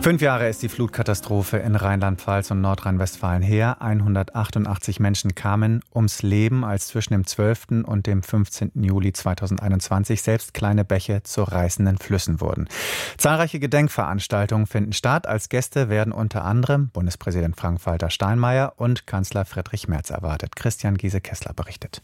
5 Jahre ist die Flutkatastrophe in Rheinland-Pfalz und Nordrhein-Westfalen her. 188 Menschen kamen ums Leben, als zwischen dem 12. und dem 15. Juli 2021 selbst kleine Bäche zu reißenden Flüssen wurden. Zahlreiche Gedenkveranstaltungen finden statt. Als Gäste werden unter anderem Bundespräsident Frank-Walter Steinmeier und Kanzler Friedrich Merz erwartet. Christian Giese-Kessler berichtet.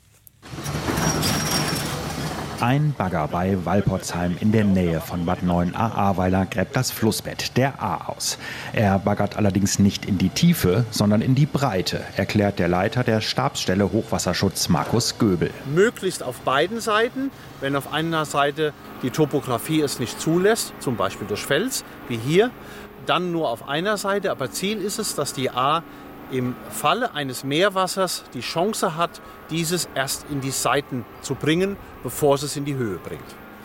Ein Bagger bei Walporzheim in der Nähe von Bad Neuenahr-Ahrweiler gräbt das Flussbett der Ahr aus. Er baggert allerdings nicht in die Tiefe, sondern in die Breite, erklärt der Leiter der Stabsstelle Hochwasserschutz Markus Göbel. Möglichst auf beiden Seiten. Wenn auf einer Seite die Topografie es nicht zulässt, zum Beispiel durch Fels, wie hier, dann nur auf einer Seite. Aber Ziel ist es, dass die Ahr im Falle eines Meerwassers die Chance hat, dieses erst in die Seiten zu bringen, bevor es in die Höhe bringt.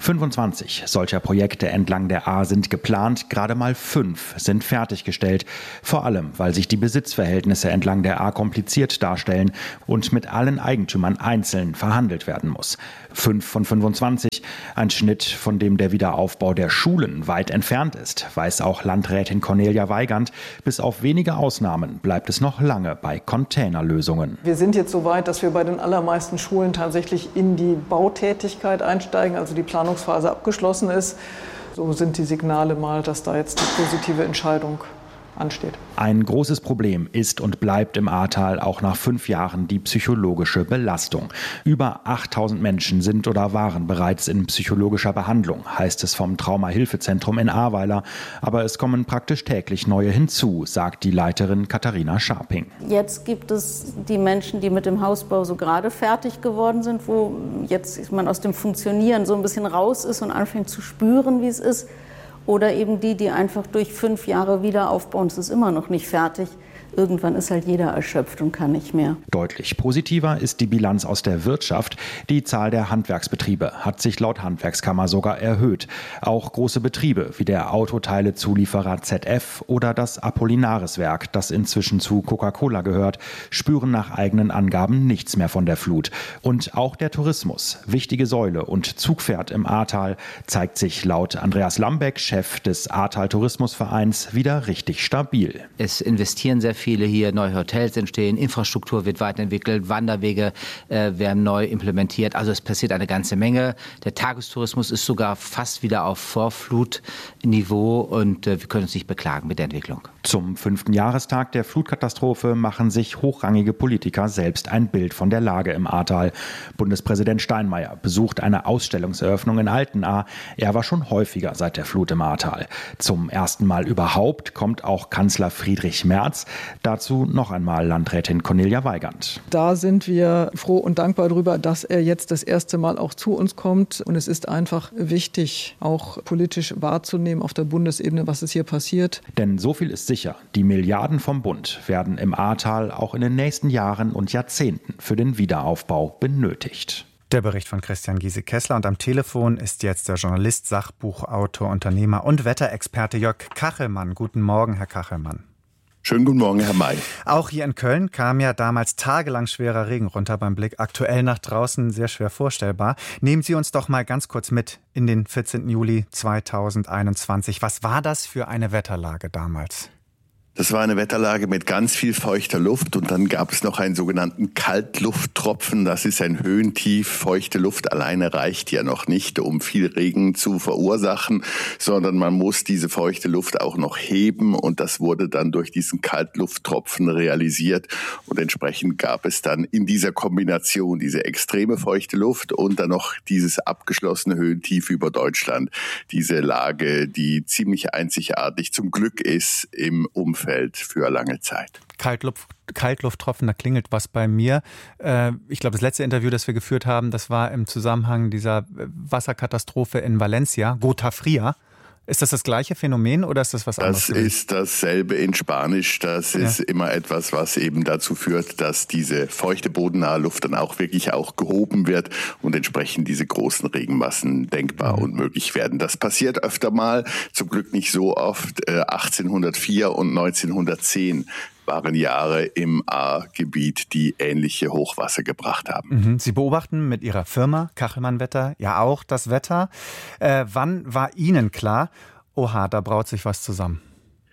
25 solcher Projekte entlang der Ahr sind geplant, gerade mal 5 sind fertiggestellt. Vor allem, weil sich die Besitzverhältnisse entlang der Ahr kompliziert darstellen und mit allen Eigentümern einzeln verhandelt werden muss. 5 von 25, ein Schnitt, von dem der Wiederaufbau der Schulen weit entfernt ist, weiß auch Landrätin Cornelia Weigand. Bis auf wenige Ausnahmen bleibt es noch lange bei Containerlösungen. Wir sind jetzt so weit, dass wir bei den allermeisten Schulen tatsächlich in die Bautätigkeit einsteigen, also die Planungsphase abgeschlossen ist. So sind die Signale mal, dass da jetzt die positive Entscheidung ansteht. Ein großes Problem ist und bleibt im Ahrtal auch nach 5 Jahren die psychologische Belastung. Über 8000 Menschen sind oder waren bereits in psychologischer Behandlung, heißt es vom Traumahilfezentrum in Ahrweiler. Aber es kommen praktisch täglich neue hinzu, sagt die Leiterin Katharina Scharping. Jetzt gibt es die Menschen, die mit dem Hausbau so gerade fertig geworden sind, wo jetzt man aus dem Funktionieren so ein bisschen raus ist und anfängt zu spüren, wie es ist. Oder eben die einfach durch 5 Jahre wieder aufbauen. Es ist immer noch nicht fertig. Irgendwann ist halt jeder erschöpft und kann nicht mehr. Deutlich positiver ist die Bilanz aus der Wirtschaft. Die Zahl der Handwerksbetriebe hat sich laut Handwerkskammer sogar erhöht. Auch große Betriebe wie der Autoteilezulieferer ZF oder das Apollinaris-Werk, das inzwischen zu Coca-Cola gehört, spüren nach eigenen Angaben nichts mehr von der Flut. Und auch der Tourismus, wichtige Säule und Zugpferd im Ahrtal, zeigt sich laut Andreas Lambeck, Chef des Ahrtal Tourismusvereins, wieder richtig stabil. Es investieren sehr viele hier, neue Hotels entstehen, Infrastruktur wird weiterentwickelt, Wanderwege werden neu implementiert. Also es passiert eine ganze Menge. Der Tagestourismus ist sogar fast wieder auf Vorflutniveau und wir können uns nicht beklagen mit der Entwicklung. Zum 5. Jahrestag der Flutkatastrophe machen sich hochrangige Politiker selbst ein Bild von der Lage im Ahrtal. Bundespräsident Steinmeier besucht eine Ausstellungseröffnung in Altenahr. Er war schon häufiger seit der Flut im Ahrtal. Zum ersten Mal überhaupt kommt auch Kanzler Friedrich Merz. Dazu noch einmal Landrätin Cornelia Weigand. Da sind wir froh und dankbar darüber, dass er jetzt das erste Mal auch zu uns kommt. Und es ist einfach wichtig, auch politisch wahrzunehmen auf der Bundesebene, was es hier passiert. Denn so viel ist sicher, die Milliarden vom Bund werden im Ahrtal auch in den nächsten Jahren und Jahrzehnten für den Wiederaufbau benötigt. Der Bericht von Christian Giese-Kessler. Und am Telefon ist jetzt der Journalist, Sachbuchautor, Unternehmer und Wetterexperte Jörg Kachelmann. Guten Morgen, Herr Kachelmann. Schönen guten Morgen, Herr May. Auch hier in Köln kam ja damals tagelang schwerer Regen runter beim Blick. Aktuell nach draußen sehr schwer vorstellbar. Nehmen Sie uns doch mal ganz kurz mit in den 14. Juli 2021. Was war das für eine Wetterlage damals? Das war eine Wetterlage mit ganz viel feuchter Luft und dann gab es noch einen sogenannten Kaltlufttropfen. Das ist ein Höhentief. Feuchte Luft alleine reicht ja noch nicht, um viel Regen zu verursachen, sondern man muss diese feuchte Luft auch noch heben und das wurde dann durch diesen Kaltlufttropfen realisiert und entsprechend gab es dann in dieser Kombination diese extreme feuchte Luft und dann noch dieses abgeschlossene Höhentief über Deutschland. Diese Lage, die ziemlich einzigartig zum Glück ist im Umfeld für lange Zeit. Kaltlufttropfen, da klingelt was bei mir. Ich glaube, das letzte Interview, das wir geführt haben, das war im Zusammenhang dieser Wasserkatastrophe in Valencia, Gota Fria. Ist das gleiche Phänomen oder ist das was anderes? Das ist dasselbe in Spanisch. Das ist immer etwas, was eben dazu führt, dass diese feuchte bodennahe Luft dann auch wirklich auch gehoben wird und entsprechend diese großen Regenmassen denkbar und möglich werden. Das passiert öfter mal, zum Glück nicht so oft. 1804 und 1910 waren Jahre im Ahrgebiet, die ähnliche Hochwasser gebracht haben. Sie beobachten mit Ihrer Firma Kachelmann Wetter ja auch das Wetter. Wann war Ihnen klar, oha, da braut sich was zusammen?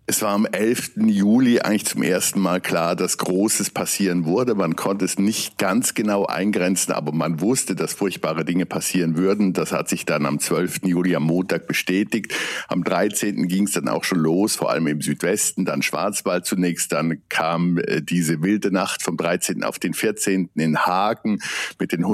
Es war am 11. Juli eigentlich zum ersten Mal klar, dass Großes passieren würde. Man konnte es nicht ganz genau eingrenzen, aber man wusste, dass furchtbare Dinge passieren würden. Das hat sich dann am 12. Juli, am Montag, bestätigt. Am 13. ging es dann auch schon los, vor allem im Südwesten, dann Schwarzwald zunächst. Dann kam diese wilde Nacht vom 13. auf den 14. in Hagen mit den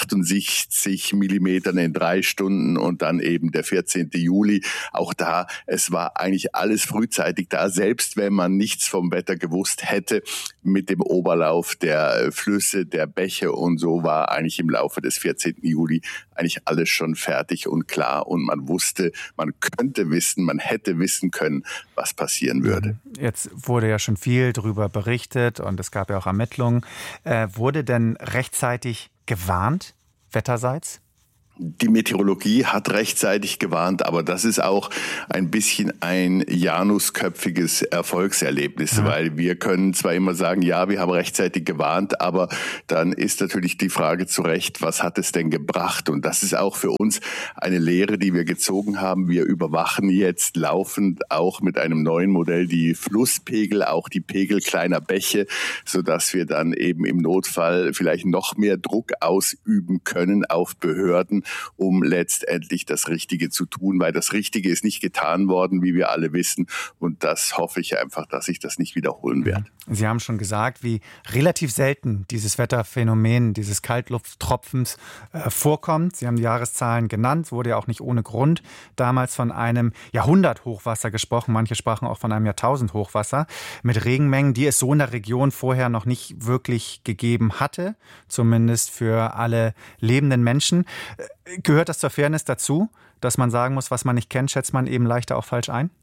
168 Millimetern in 3 Stunden und dann eben der 14. Juli. Auch da, es war eigentlich alles frühzeitig da, selbst wenn man nichts vom Wetter gewusst hätte, mit dem Oberlauf der Flüsse, der Bäche und so war eigentlich im Laufe des 14. Juli eigentlich alles schon fertig und klar und man wusste, man könnte wissen, man hätte wissen können, was passieren würde. Jetzt wurde ja schon viel darüber berichtet und es gab ja auch Ermittlungen. Wurde denn rechtzeitig gewarnt, wetterseits? Die Meteorologie hat rechtzeitig gewarnt, aber das ist auch ein bisschen ein janusköpfiges Erfolgserlebnis, weil wir können zwar immer sagen, ja, wir haben rechtzeitig gewarnt, aber dann ist natürlich die Frage zu Recht, was hat es denn gebracht? Und das ist auch für uns eine Lehre, die wir gezogen haben. Wir überwachen jetzt laufend auch mit einem neuen Modell die Flusspegel, auch die Pegel kleiner Bäche, sodass wir dann eben im Notfall vielleicht noch mehr Druck ausüben können auf Behörden, um letztendlich das Richtige zu tun, weil das Richtige ist nicht getan worden, wie wir alle wissen. Und das hoffe ich einfach, dass sich das nicht wiederholen wird. Sie haben schon gesagt, wie relativ selten dieses Wetterphänomen, dieses Kaltlufttropfens vorkommt. Sie haben die Jahreszahlen genannt, wurde ja auch nicht ohne Grund damals von einem Jahrhundert-Hochwasser gesprochen. Manche sprachen auch von einem Jahrtausend-Hochwasser mit Regenmengen, die es so in der Region vorher noch nicht wirklich gegeben hatte, zumindest für alle lebenden Menschen. Gehört das zur Fairness dazu, dass man sagen muss, was man nicht kennt, schätzt man eben leichter auch falsch ein?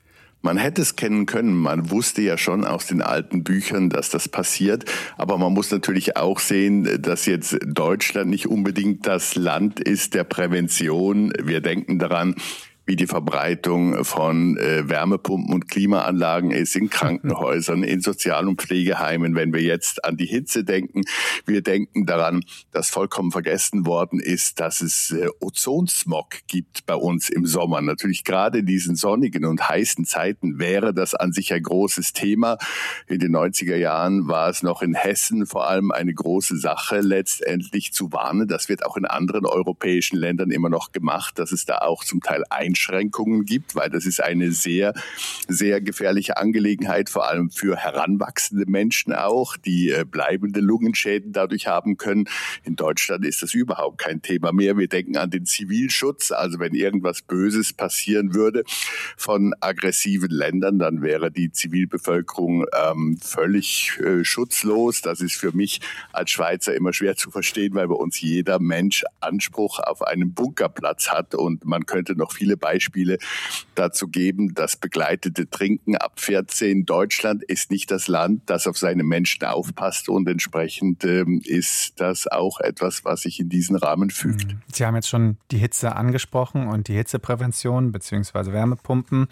Man hätte es kennen können. Man wusste ja schon aus den alten Büchern, dass das passiert. Aber man muss natürlich auch sehen, dass jetzt Deutschland nicht unbedingt das Land ist der Prävention. Wir denken daran, wie die Verbreitung von Wärmepumpen und Klimaanlagen ist in Krankenhäusern, in Sozial- und Pflegeheimen. Wenn wir jetzt an die Hitze denken, wir denken daran, dass vollkommen vergessen worden ist, dass es Ozonsmog gibt bei uns im Sommer. Natürlich gerade in diesen sonnigen und heißen Zeiten wäre das an sich ein großes Thema. In den 90er Jahren war es noch in Hessen vor allem eine große Sache, letztendlich zu warnen. Das wird auch in anderen europäischen Ländern immer noch gemacht, dass es da auch zum Teil Einschränkungen gibt, weil das ist eine sehr, sehr gefährliche Angelegenheit, vor allem für heranwachsende Menschen auch, die bleibende Lungenschäden dadurch haben können. In Deutschland ist das überhaupt kein Thema mehr. Wir denken an den Zivilschutz, also wenn irgendwas Böses passieren würde von aggressiven Ländern, dann wäre die Zivilbevölkerung völlig schutzlos. Das ist für mich als Schweizer immer schwer zu verstehen, weil bei uns jeder Mensch Anspruch auf einen Bunkerplatz hat und man könnte noch viele Beispiele dazu geben. Das begleitete Trinken ab 14. Deutschland ist nicht das Land, das auf seine Menschen aufpasst und entsprechend ist das auch etwas, was sich in diesen Rahmen fügt. Sie haben jetzt schon die Hitze angesprochen und die Hitzeprävention bzw. Wärmepumpen.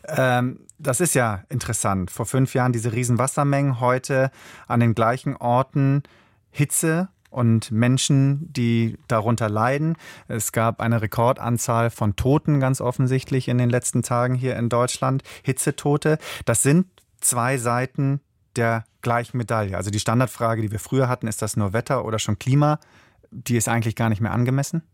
Das ist ja interessant. Vor 5 Jahren diese riesen Wassermengen, heute an den gleichen Orten Hitze und Menschen, die darunter leiden. Es gab eine Rekordanzahl von Toten ganz offensichtlich in den letzten Tagen hier in Deutschland. Hitzetote, das sind 2 Seiten der gleichen Medaille. Also die Standardfrage, die wir früher hatten, ist das nur Wetter oder schon Klima? Die ist eigentlich gar nicht mehr angemessen?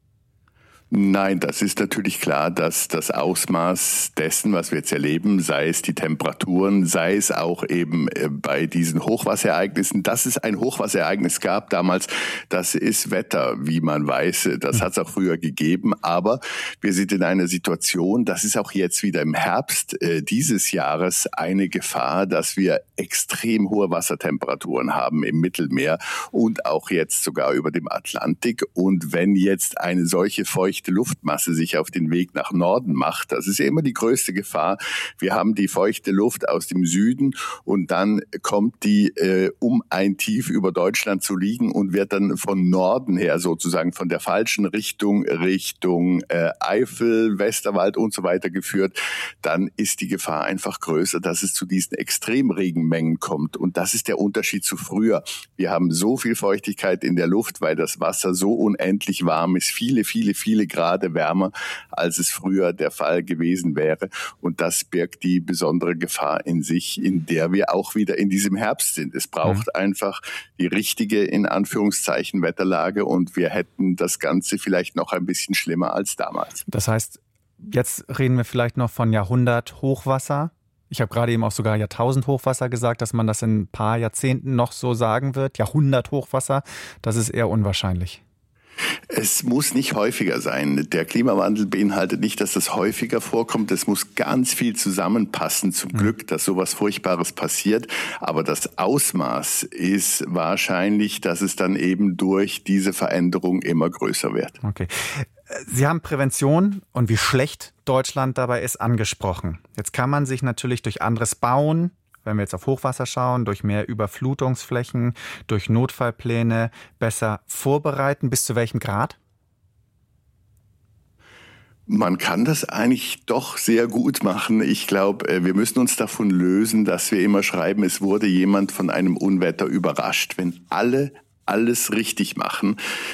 Nein, das ist natürlich klar, dass das Ausmaß dessen, was wir jetzt erleben, sei es die Temperaturen, sei es auch eben bei diesen Hochwasserereignissen, dass es ein Hochwasserereignis gab damals, das ist Wetter, wie man weiß, das hat es auch früher gegeben, aber wir sind in einer Situation, das ist auch jetzt wieder im Herbst dieses Jahres eine Gefahr, dass wir extrem hohe Wassertemperaturen haben im Mittelmeer und auch jetzt sogar über dem Atlantik und wenn jetzt eine solche feuchte Luftmasse sich auf den Weg nach Norden macht. Das ist ja immer die größte Gefahr. Wir haben die feuchte Luft aus dem Süden und dann kommt die, um ein Tief über Deutschland zu liegen und wird dann von Norden her sozusagen von der falschen Richtung Eifel, Westerwald und so weiter geführt. Dann ist die Gefahr einfach größer, dass es zu diesen Extremregenmengen kommt. Und das ist der Unterschied zu früher. Wir haben so viel Feuchtigkeit in der Luft, weil das Wasser so unendlich warm ist, viele, viele, viele Grade wärmer, als es früher der Fall gewesen wäre. Und das birgt die besondere Gefahr in sich, in der wir auch wieder in diesem Herbst sind. Es braucht einfach die richtige, in Anführungszeichen, Wetterlage und wir hätten das Ganze vielleicht noch ein bisschen schlimmer als damals. Das heißt, jetzt reden wir vielleicht noch von Jahrhundert-Hochwasser. Ich habe gerade eben auch sogar Jahrtausend-Hochwasser gesagt, dass man das in ein paar Jahrzehnten noch so sagen wird. Jahrhundert-Hochwasser, das ist eher unwahrscheinlich. Es muss nicht häufiger sein. Der Klimawandel beinhaltet nicht, dass das häufiger vorkommt. Es muss ganz viel zusammenpassen, zum Glück, dass sowas Furchtbares passiert. Aber das Ausmaß ist wahrscheinlich, dass es dann eben durch diese Veränderung immer größer wird. Okay. Sie haben Prävention und wie schlecht Deutschland dabei ist angesprochen. Jetzt kann man sich natürlich durch anderes Bauen, wenn wir jetzt auf Hochwasser schauen, durch mehr Überflutungsflächen, durch Notfallpläne besser vorbereiten. Bis zu welchem Grad? Man kann das eigentlich doch sehr gut machen. Ich glaube, wir müssen uns davon lösen, dass wir immer schreiben, es wurde jemand von einem Unwetter überrascht. Wenn alle alles richtig machen,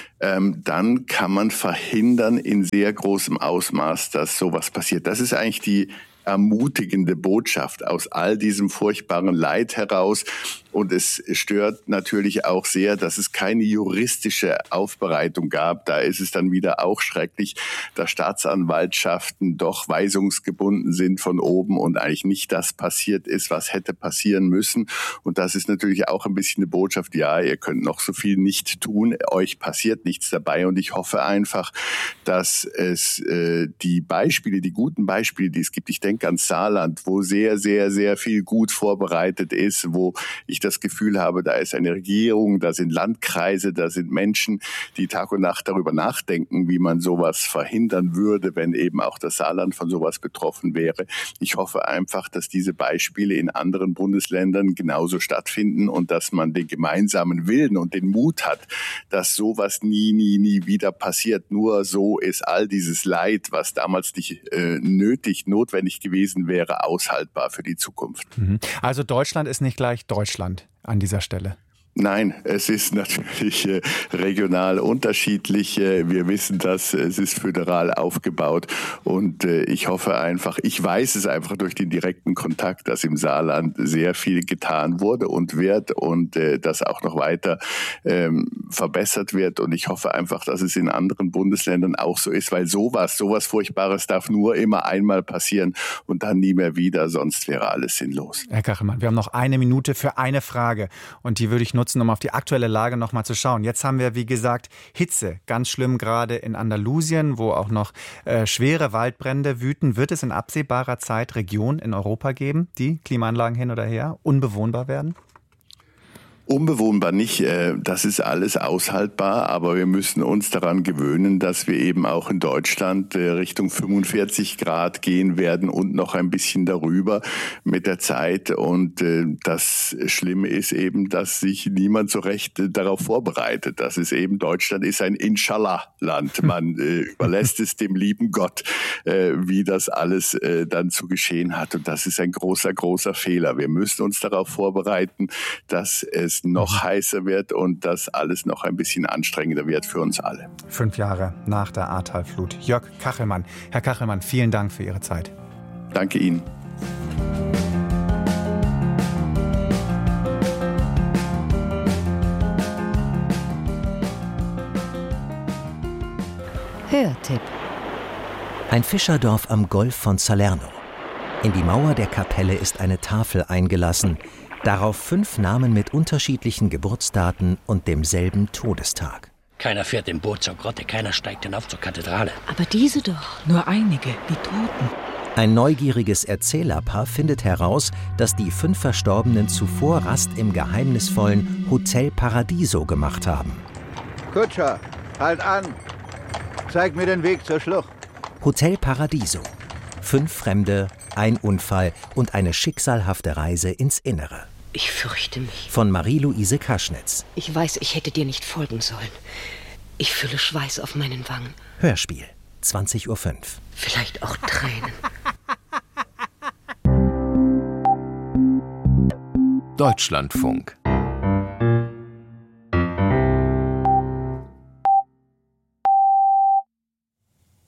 dann kann man verhindern in sehr großem Ausmaß, dass sowas passiert. Das ist eigentlich die ermutigende Botschaft aus all diesem furchtbaren Leid heraus. Und es stört natürlich auch sehr, dass es keine juristische Aufbereitung gab. Da ist es dann wieder auch schrecklich, dass Staatsanwaltschaften doch weisungsgebunden sind von oben und eigentlich nicht das passiert ist, was hätte passieren müssen. Und das ist natürlich auch ein bisschen eine Botschaft, ja, ihr könnt noch so viel nicht tun, euch passiert nichts dabei. Und ich hoffe einfach, dass es die Beispiele, die guten Beispiele, die es gibt, ich denke an Saarland, wo sehr, sehr, sehr viel gut vorbereitet ist, wo ich das Gefühl habe, da ist eine Regierung, da sind Landkreise, da sind Menschen, die Tag und Nacht darüber nachdenken, wie man sowas verhindern würde, wenn eben auch das Saarland von sowas betroffen wäre. Ich hoffe einfach, dass diese Beispiele in anderen Bundesländern genauso stattfinden und dass man den gemeinsamen Willen und den Mut hat, dass sowas nie wieder passiert. Nur so ist all dieses Leid, was damals nicht notwendig gewesen wäre, aushaltbar für die Zukunft. Also Deutschland ist nicht gleich Deutschland an dieser Stelle. Nein, es ist natürlich regional unterschiedlich. Wir wissen das, es ist föderal aufgebaut und ich hoffe einfach, ich weiß es einfach durch den direkten Kontakt, dass im Saarland sehr viel getan wurde und wird und das auch noch weiter verbessert wird und ich hoffe einfach, dass es in anderen Bundesländern auch so ist, weil sowas Furchtbares darf nur immer einmal passieren und dann nie mehr wieder, sonst wäre alles sinnlos. Herr Kachelmann, wir haben noch 1 Minute für eine Frage und die würde ich nutzen, um auf die aktuelle Lage noch mal zu schauen. Jetzt haben wir, wie gesagt, Hitze, ganz schlimm gerade in Andalusien, wo auch noch schwere Waldbrände wüten. Wird es in absehbarer Zeit Regionen in Europa geben, die Klimaanlagen hin oder her unbewohnbar werden? Unbewohnbar nicht, das ist alles aushaltbar, aber wir müssen uns daran gewöhnen, dass wir eben auch in Deutschland Richtung 45 Grad gehen werden und noch ein bisschen darüber mit der Zeit. Und das Schlimme ist eben, dass sich niemand so recht darauf vorbereitet. Das ist eben, Deutschland ist ein Inshallah-Land. Man überlässt es dem lieben Gott, wie das alles dann zu geschehen hat. Und das ist ein großer Fehler. Wir müssen uns darauf vorbereiten, dass es noch heißer wird und dass alles noch ein bisschen anstrengender wird für uns alle. 5 Jahre nach der Ahrtalflut. Jörg Kachelmann. Herr Kachelmann, vielen Dank für Ihre Zeit. Danke Ihnen. Hörtipp. Ein Fischerdorf am Golf von Salerno. In die Mauer der Kapelle ist eine Tafel eingelassen, darauf 5 Namen mit unterschiedlichen Geburtsdaten und demselben Todestag. Keiner fährt im Boot zur Grotte, keiner steigt hinauf zur Kathedrale. Aber diese doch, nur einige, die Toten. Ein neugieriges Erzählerpaar findet heraus, dass die 5 Verstorbenen zuvor Rast im geheimnisvollen Hotel Paradiso gemacht haben. Kutscher, halt an! Zeig mir den Weg zur Schlucht. Hotel Paradiso. 5 Fremde, ein Unfall und eine schicksalhafte Reise ins Innere. Ich fürchte mich. Von Marie-Louise Kaschnitz. Ich weiß, ich hätte dir nicht folgen sollen. Ich fühle Schweiß auf meinen Wangen. Hörspiel, 20:05 Uhr. Vielleicht auch Tränen. Deutschlandfunk.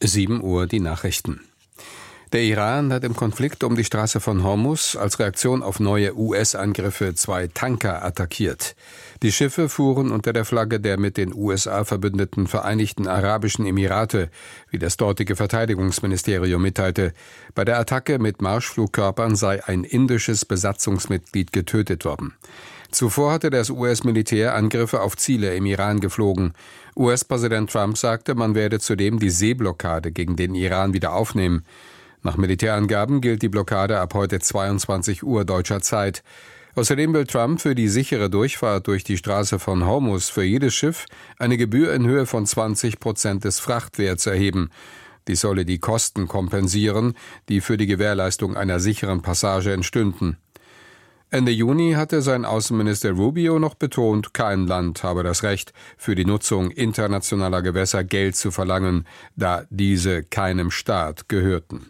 7 Uhr die Nachrichten. Der Iran hat im Konflikt um die Straße von Hormuz als Reaktion auf neue US-Angriffe 2 Tanker attackiert. Die Schiffe fuhren unter der Flagge der mit den USA verbündeten Vereinigten Arabischen Emirate, wie das dortige Verteidigungsministerium mitteilte. Bei der Attacke mit Marschflugkörpern sei ein indisches Besatzungsmitglied getötet worden. Zuvor hatte das US-Militär Angriffe auf Ziele im Iran geflogen. US-Präsident Trump sagte, man werde zudem die Seeblockade gegen den Iran wieder aufnehmen. Nach Militärangaben gilt die Blockade ab heute 22 Uhr deutscher Zeit. Außerdem will Trump für die sichere Durchfahrt durch die Straße von Hormuz für jedes Schiff eine Gebühr in Höhe von 20% des Frachtwerts erheben. Dies solle die Kosten kompensieren, die für die Gewährleistung einer sicheren Passage entstünden. Ende Juni hatte sein Außenminister Rubio noch betont, kein Land habe das Recht, für die Nutzung internationaler Gewässer Geld zu verlangen, da diese keinem Staat gehörten.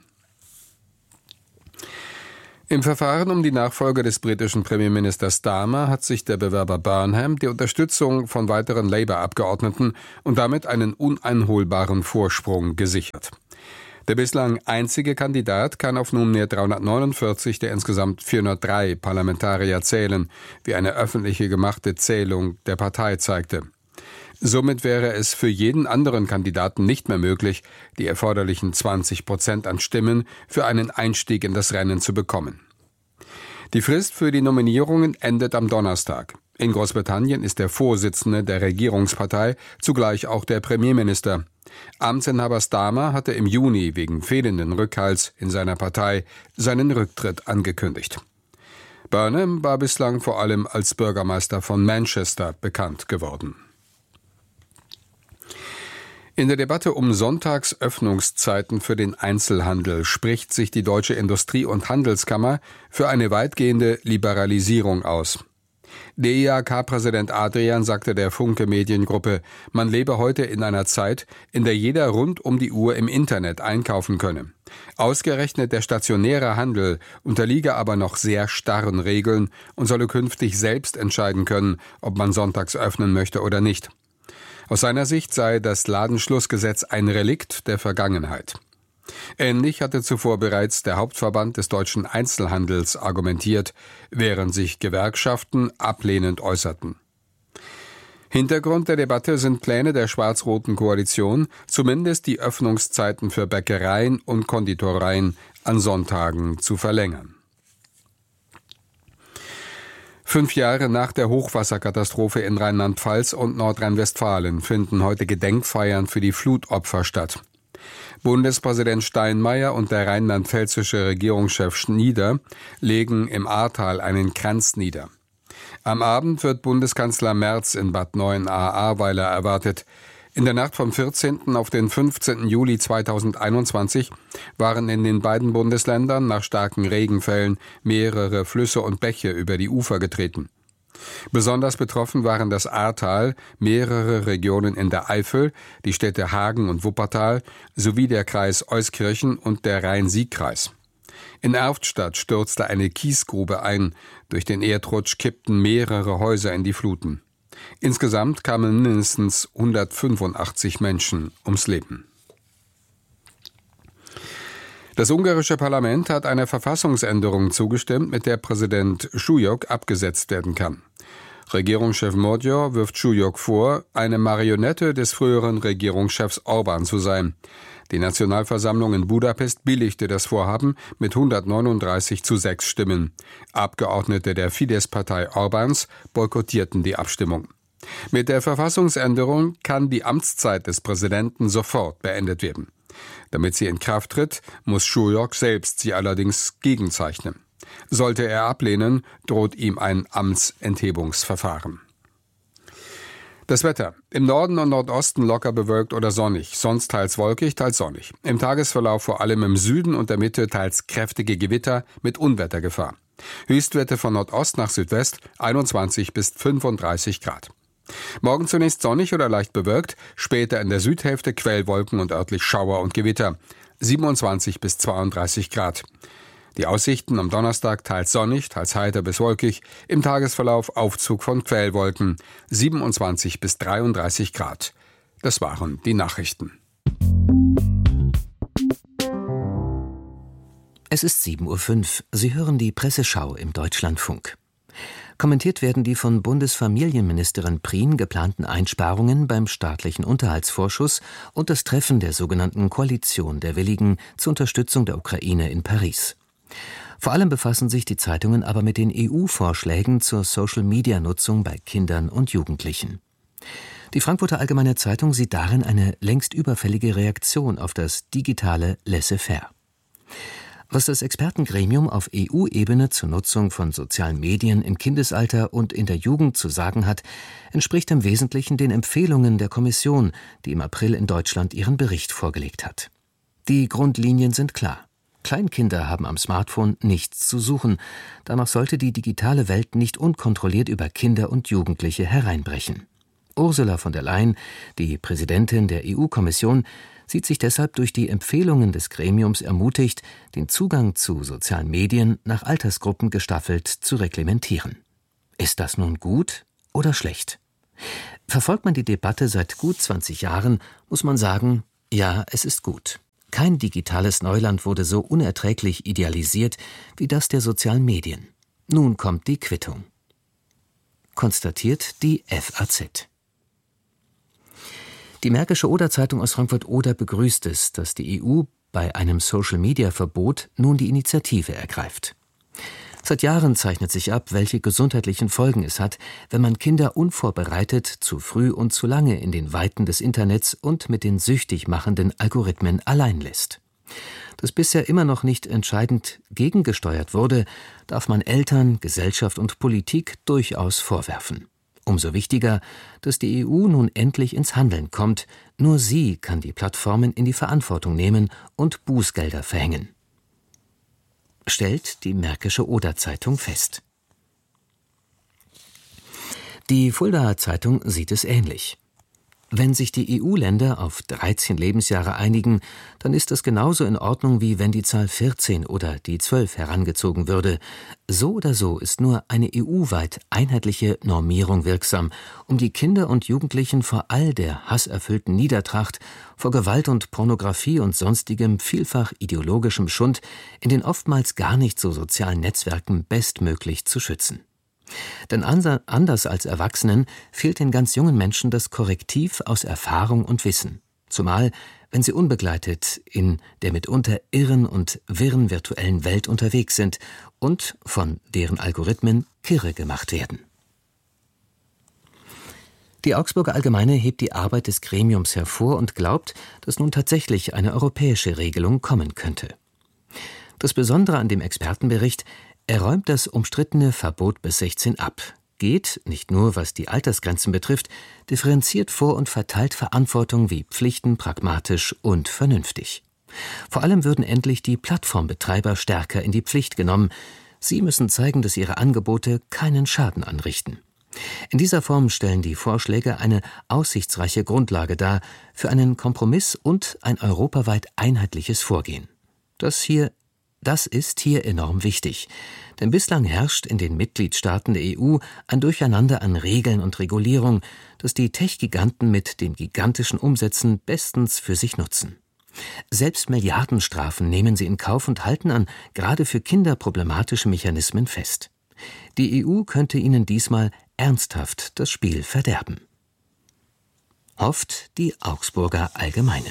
Im Verfahren um die Nachfolge des britischen Premierministers Starmer hat sich der Bewerber Burnham die Unterstützung von weiteren Labour-Abgeordneten und damit einen uneinholbaren Vorsprung gesichert. Der bislang einzige Kandidat kann auf nunmehr 349 der insgesamt 403 Parlamentarier zählen, wie eine öffentliche gemachte Zählung der Partei zeigte. Somit wäre es für jeden anderen Kandidaten nicht mehr möglich, die erforderlichen 20% an Stimmen für einen Einstieg in das Rennen zu bekommen. Die Frist für die Nominierungen endet am Donnerstag. In Großbritannien ist der Vorsitzende der Regierungspartei zugleich auch der Premierminister. Amtsinhaber Starmer hatte im Juni wegen fehlenden Rückhalts in seiner Partei seinen Rücktritt angekündigt. Burnham war bislang vor allem als Bürgermeister von Manchester bekannt geworden. In der Debatte um Sonntagsöffnungszeiten für den Einzelhandel spricht sich die Deutsche Industrie- und Handelskammer für eine weitgehende Liberalisierung aus. DIHK-Präsident Adrian sagte der Funke Mediengruppe, man lebe heute in einer Zeit, in der jeder rund um die Uhr im Internet einkaufen könne. Ausgerechnet der stationäre Handel unterliege aber noch sehr starren Regeln und solle künftig selbst entscheiden können, ob man sonntags öffnen möchte oder nicht. Aus seiner Sicht sei das Ladenschlussgesetz ein Relikt der Vergangenheit. Ähnlich hatte zuvor bereits der Hauptverband des deutschen Einzelhandels argumentiert, während sich Gewerkschaften ablehnend äußerten. Hintergrund der Debatte sind Pläne der schwarz-roten Koalition, zumindest die Öffnungszeiten für Bäckereien und Konditoreien an Sonntagen zu verlängern. 5 Jahre nach der Hochwasserkatastrophe in Rheinland-Pfalz und Nordrhein-Westfalen finden heute Gedenkfeiern für die Flutopfer statt. Bundespräsident Steinmeier und der rheinland-pfälzische Regierungschef Schnieder legen im Ahrtal einen Kranz nieder. Am Abend wird Bundeskanzler Merz in Bad Neuenahr-Ahrweiler erwartet. In der Nacht vom 14. auf den 15. Juli 2021 waren in den beiden Bundesländern nach starken Regenfällen mehrere Flüsse und Bäche über die Ufer getreten. Besonders betroffen waren das Ahrtal, mehrere Regionen in der Eifel, die Städte Hagen und Wuppertal sowie der Kreis Euskirchen und der Rhein-Sieg-Kreis. In Erftstadt stürzte eine Kiesgrube ein, durch den Erdrutsch kippten mehrere Häuser in die Fluten. Insgesamt kamen mindestens 185 Menschen ums Leben. Das ungarische Parlament hat einer Verfassungsänderung zugestimmt, mit der Präsident Schujok abgesetzt werden kann. Regierungschef Magyar wirft Schujok vor, eine Marionette des früheren Regierungschefs Orbán zu sein. Die Nationalversammlung in Budapest billigte das Vorhaben mit 139:6 Stimmen. Abgeordnete der Fidesz-Partei Orbáns boykottierten die Abstimmung. Mit der Verfassungsänderung kann die Amtszeit des Präsidenten sofort beendet werden. Damit sie in Kraft tritt, muss Schujok selbst sie allerdings gegenzeichnen. Sollte er ablehnen, droht ihm ein Amtsenthebungsverfahren. Das Wetter. Im Norden und Nordosten locker bewölkt oder sonnig, sonst teils wolkig, teils sonnig. Im Tagesverlauf vor allem im Süden und der Mitte teils kräftige Gewitter mit Unwettergefahr. Höchstwerte von Nordost nach Südwest 21 bis 35 Grad. Morgen zunächst sonnig oder leicht bewölkt, später in der Südhälfte Quellwolken und örtlich Schauer und Gewitter. 27 bis 32 Grad. Die Aussichten am Donnerstag teils sonnig, teils heiter bis wolkig, im Tagesverlauf Aufzug von Quellwolken, 27 bis 33 Grad. Das waren die Nachrichten. Es ist 7:05 Uhr. Sie hören die Presseschau im Deutschlandfunk. Kommentiert werden die von Bundesfamilienministerin Prien geplanten Einsparungen beim staatlichen Unterhaltsvorschuss und das Treffen der sogenannten Koalition der Willigen zur Unterstützung der Ukraine in Paris. Vor allem befassen sich die Zeitungen aber mit den EU-Vorschlägen zur Social-Media-Nutzung bei Kindern und Jugendlichen. Die Frankfurter Allgemeine Zeitung sieht darin eine längst überfällige Reaktion auf das digitale Laissez-faire. Was das Expertengremium auf EU-Ebene zur Nutzung von sozialen Medien im Kindesalter und in der Jugend zu sagen hat, entspricht im Wesentlichen den Empfehlungen der Kommission, die im April in Deutschland ihren Bericht vorgelegt hat. Die Grundlinien sind klar. Kleinkinder haben am Smartphone nichts zu suchen. Danach sollte die digitale Welt nicht unkontrolliert über Kinder und Jugendliche hereinbrechen. Ursula von der Leyen, die Präsidentin der EU-Kommission, sieht sich deshalb durch die Empfehlungen des Gremiums ermutigt, den Zugang zu sozialen Medien nach Altersgruppen gestaffelt zu reglementieren. Ist das nun gut oder schlecht? Verfolgt man die Debatte seit gut 20 Jahren, muss man sagen, ja, es ist gut. Kein digitales Neuland wurde so unerträglich idealisiert wie das der sozialen Medien. Nun kommt die Quittung. Konstatiert die FAZ. Die Märkische Oder-Zeitung aus Frankfurt-Oder begrüßt es, dass die EU bei einem Social-Media-Verbot nun die Initiative ergreift. Seit Jahren zeichnet sich ab, welche gesundheitlichen Folgen es hat, wenn man Kinder unvorbereitet, zu früh und zu lange in den Weiten des Internets und mit den süchtig machenden Algorithmen allein lässt. Dass bisher immer noch nicht entscheidend gegengesteuert wurde, darf man Eltern, Gesellschaft und Politik durchaus vorwerfen. Umso wichtiger, dass die EU nun endlich ins Handeln kommt. Nur sie kann die Plattformen in die Verantwortung nehmen und Bußgelder verhängen. Stellt die Märkische Oder-Zeitung fest. Die Fuldaer Zeitung sieht es ähnlich. Wenn sich die EU-Länder auf 13 Lebensjahre einigen, dann ist das genauso in Ordnung, wie wenn die Zahl 14 oder die 12 herangezogen würde. So oder so ist nur eine EU-weit einheitliche Normierung wirksam, um die Kinder und Jugendlichen vor all der hasserfüllten Niedertracht, vor Gewalt und Pornografie und sonstigem vielfach ideologischem Schund in den oftmals gar nicht so sozialen Netzwerken bestmöglich zu schützen. Denn anders als Erwachsenen fehlt den ganz jungen Menschen das Korrektiv aus Erfahrung und Wissen, zumal wenn sie unbegleitet in der mitunter irren und wirren virtuellen Welt unterwegs sind und von deren Algorithmen kirre gemacht werden. Die Augsburger Allgemeine hebt die Arbeit des Gremiums hervor und glaubt, dass nun tatsächlich eine europäische Regelung kommen könnte. Das Besondere an dem Expertenbericht: Er räumt das umstrittene Verbot bis 16 ab, geht, nicht nur was die Altersgrenzen betrifft, differenziert vor und verteilt Verantwortung wie Pflichten pragmatisch und vernünftig. Vor allem würden endlich die Plattformbetreiber stärker in die Pflicht genommen. Sie müssen zeigen, dass ihre Angebote keinen Schaden anrichten. In dieser Form stellen die Vorschläge eine aussichtsreiche Grundlage dar für einen Kompromiss und ein europaweit einheitliches Vorgehen. Das ist hier enorm wichtig, denn bislang herrscht in den Mitgliedstaaten der EU ein Durcheinander an Regeln und Regulierung, das die Tech-Giganten mit den gigantischen Umsätzen bestens für sich nutzen. Selbst Milliardenstrafen nehmen sie in Kauf und halten an gerade für Kinder problematische Mechanismen fest. Die EU könnte ihnen diesmal ernsthaft das Spiel verderben. Hofft die Augsburger Allgemeine.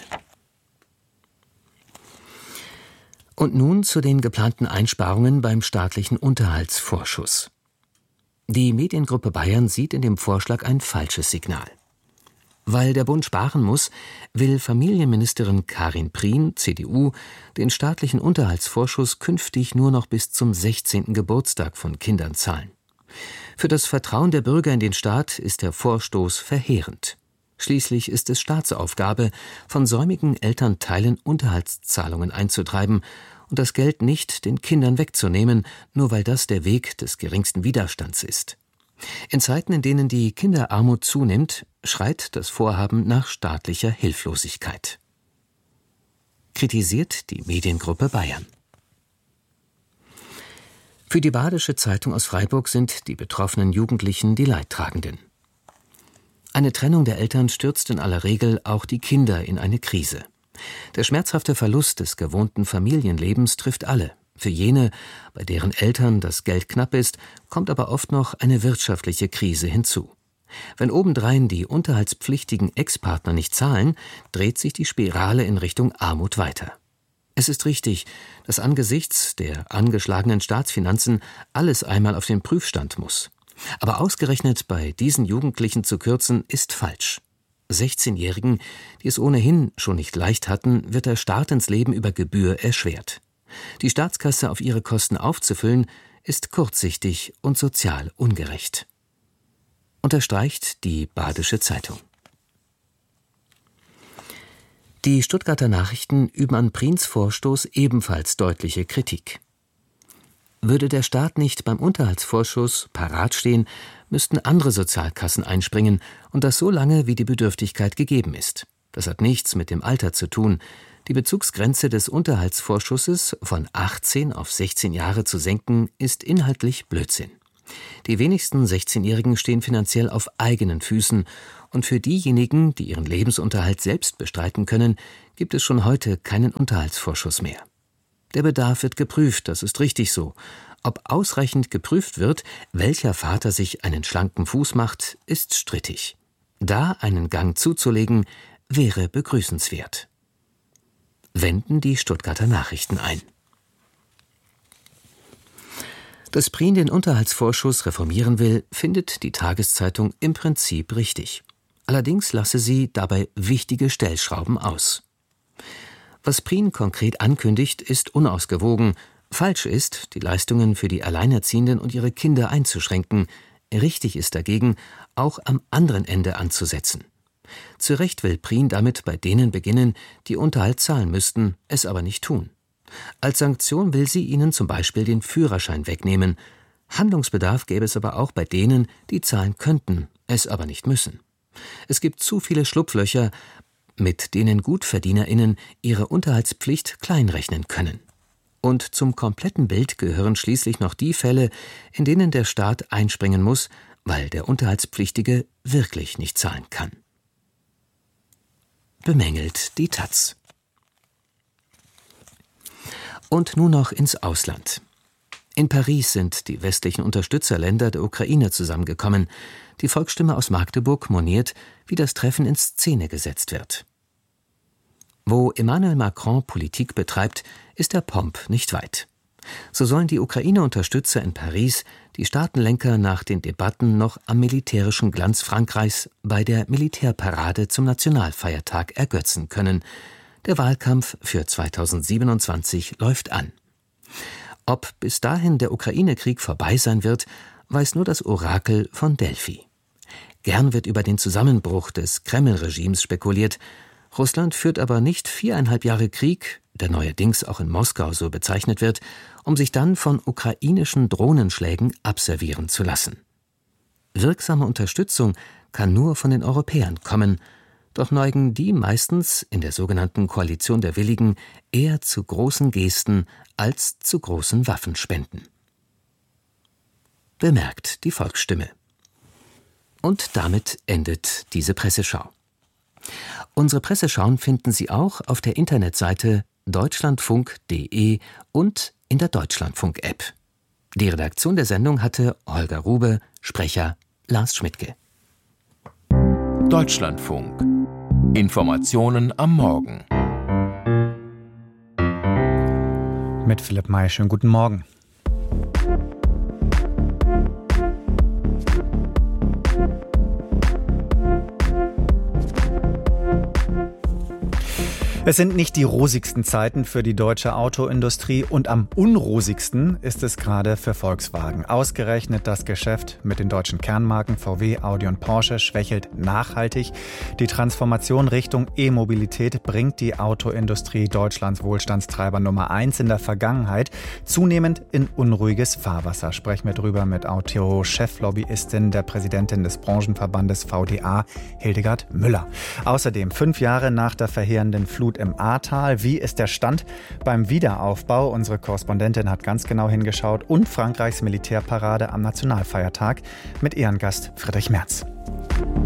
Und nun zu den geplanten Einsparungen beim staatlichen Unterhaltsvorschuss. Die Mediengruppe Bayern sieht in dem Vorschlag ein falsches Signal. Weil der Bund sparen muss, will Familienministerin Karin Prien, CDU, den staatlichen Unterhaltsvorschuss künftig nur noch bis zum 16. Geburtstag von Kindern zahlen. Für das Vertrauen der Bürger in den Staat ist der Vorstoß verheerend. Schließlich ist es Staatsaufgabe, von säumigen Elternteilen Unterhaltszahlungen einzutreiben und das Geld nicht den Kindern wegzunehmen, nur weil das der Weg des geringsten Widerstands ist. In Zeiten, in denen die Kinderarmut zunimmt, schreit das Vorhaben nach staatlicher Hilflosigkeit. Kritisiert die Mediengruppe Bayern. Für die Badische Zeitung aus Freiburg sind die betroffenen Jugendlichen die Leidtragenden. Eine Trennung der Eltern stürzt in aller Regel auch die Kinder in eine Krise. Der schmerzhafte Verlust des gewohnten Familienlebens trifft alle, Für jene, bei deren Eltern das Geld knapp ist, kommt aber oft noch eine wirtschaftliche Krise hinzu. Wenn obendrein die unterhaltspflichtigen Ex-Partner nicht zahlen, dreht sich die Spirale in Richtung Armut weiter. Es ist richtig, dass angesichts der angeschlagenen Staatsfinanzen alles einmal auf den Prüfstand muss. Aber ausgerechnet bei diesen Jugendlichen zu kürzen, ist falsch. 16-Jährigen, die es ohnehin schon nicht leicht hatten, wird der Start ins Leben über Gebühr erschwert. Die Staatskasse auf ihre Kosten aufzufüllen, ist kurzsichtig und sozial ungerecht. Unterstreicht die Badische Zeitung. Die Stuttgarter Nachrichten üben an Prins Vorstoß ebenfalls deutliche Kritik. Würde der Staat nicht beim Unterhaltsvorschuss parat stehen, müssten andere Sozialkassen einspringen, und das so lange, wie die Bedürftigkeit gegeben ist. Das hat nichts mit dem Alter zu tun. Die Bezugsgrenze des Unterhaltsvorschusses von 18 auf 16 Jahre zu senken, ist inhaltlich Blödsinn. Die wenigsten 16-Jährigen stehen finanziell auf eigenen Füßen, und für diejenigen, die ihren Lebensunterhalt selbst bestreiten können, gibt es schon heute keinen Unterhaltsvorschuss mehr. Der Bedarf wird geprüft, das ist richtig so. Ob ausreichend geprüft wird, welcher Vater sich einen schlanken Fuß macht, ist strittig. Da einen Gang zuzulegen, wäre begrüßenswert. Wenden die Stuttgarter Nachrichten ein. Dass Prien den Unterhaltsvorschuss reformieren will, findet die Tageszeitung im Prinzip richtig. Allerdings lasse sie dabei wichtige Stellschrauben aus. Was Prien konkret ankündigt, ist unausgewogen. Falsch ist, die Leistungen für die Alleinerziehenden und ihre Kinder einzuschränken. Richtig ist dagegen, auch am anderen Ende anzusetzen. Zu Recht will Prien damit bei denen beginnen, die Unterhalt zahlen müssten, es aber nicht tun. Als Sanktion will sie ihnen zum Beispiel den Führerschein wegnehmen. Handlungsbedarf gäbe es aber auch bei denen, die zahlen könnten, es aber nicht müssen. Es gibt zu viele Schlupflöcher, mit denen GutverdienerInnen ihre Unterhaltspflicht kleinrechnen können. Und zum kompletten Bild gehören schließlich noch die Fälle, in denen der Staat einspringen muss, weil der Unterhaltspflichtige wirklich nicht zahlen kann. Bemängelt die taz. Und nun noch ins Ausland. In Paris sind die westlichen Unterstützerländer der Ukraine zusammengekommen. Die Volksstimme aus Magdeburg moniert, wie das Treffen in Szene gesetzt wird. Wo Emmanuel Macron Politik betreibt, ist der Pomp nicht weit. So sollen die Ukraine-Unterstützer in Paris die Staatenlenker nach den Debatten noch am militärischen Glanz Frankreichs bei der Militärparade zum Nationalfeiertag ergötzen können. Der Wahlkampf für 2027 läuft an. Ob bis dahin der Ukraine-Krieg vorbei sein wird, weiß nur das Orakel von Delphi. Gern wird über den Zusammenbruch des Kreml-Regimes spekuliert. Russland führt aber nicht 4,5 Jahre Krieg, der neuerdings auch in Moskau so bezeichnet wird, um sich dann von ukrainischen Drohnenschlägen abservieren zu lassen. Wirksame Unterstützung kann nur von den Europäern kommen, doch neigen die meistens in der sogenannten Koalition der Willigen eher zu großen Gesten als zu großen Waffenspenden. Bemerkt die Volksstimme. Und damit endet diese Presseschau. Unsere Presseschauen finden Sie auch auf der Internetseite deutschlandfunk.de und in der Deutschlandfunk-App. Die Redaktion der Sendung hatte Holger Rube, Sprecher Lars Schmidtke. Deutschlandfunk. Informationen am Morgen. Mit Philipp May, schönen guten Morgen. Es sind nicht die rosigsten Zeiten für die deutsche Autoindustrie und am unrosigsten ist es gerade für Volkswagen. Ausgerechnet das Geschäft mit den deutschen Kernmarken VW, Audi und Porsche schwächelt nachhaltig. Die Transformation Richtung E-Mobilität bringt die Autoindustrie Deutschlands Wohlstandstreiber Nummer 1 in der Vergangenheit zunehmend in unruhiges Fahrwasser. Sprechen wir drüber mit Auto-Cheflobbyistin, der Präsidentin des Branchenverbandes VDA, Hildegard Müller. Außerdem 5 Jahre nach der verheerenden Flut im Ahrtal. Wie ist der Stand beim Wiederaufbau? Unsere Korrespondentin hat ganz genau hingeschaut. Und Frankreichs Militärparade am Nationalfeiertag mit Ehrengast Friedrich Merz.